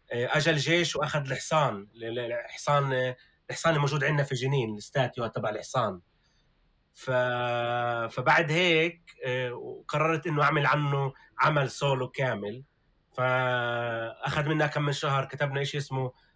اجى الجيش واخذ الحصان. الحصان الموجود عندنا في جنين، الاستاتيو تبع الحصان. ف... فبعد هيك قررت انه اعمل عنه عمل سولو كامل. فاخذ منا كم من شهر، كتبنا شيء اسمه